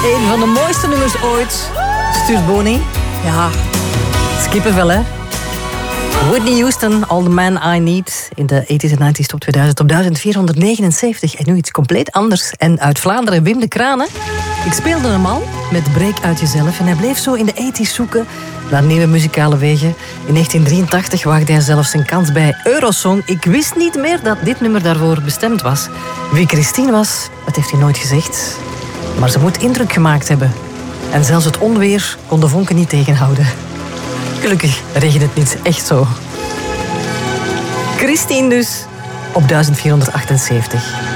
Een van de mooiste nummers ooit. Stuurt Bonnie. Ja, skippenvel, hè? Whitney Houston, All the Man I Need. In de 80s en 90s top 2000 op 1479. En nu iets compleet anders. En uit Vlaanderen, Wim de Kranen. Ik speelde hem al met Breek uit Jezelf. En hij bleef zo in de 80s zoeken naar nieuwe muzikale wegen. In 1983 waagde hij zelfs zijn kans bij Eurosong. Ik wist niet meer dat dit nummer daarvoor bestemd was. Wie Christine was, dat heeft hij nooit gezegd. Maar ze moet indruk gemaakt hebben. En zelfs het onweer kon de vonken niet tegenhouden. Gelukkig regent het niet echt zo. Christine dus, op 1478.